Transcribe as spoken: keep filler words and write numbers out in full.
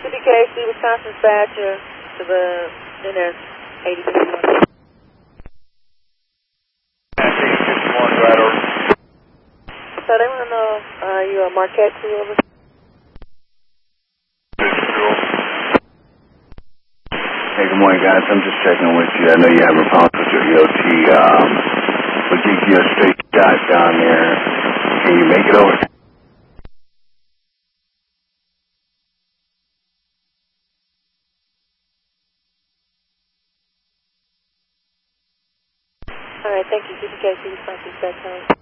C B K C, Wisconsin dispatcher to the N S eighty fifty-one. So they want to know, uh, you a Marquette two over? Hey, good morning, guys. I'm just checking with you. I know you have a problem with your E O T. Um, we'll give you a straight shot down there. Can you make it over? All right, thank you. C B K C, Wisconsin dispatcher.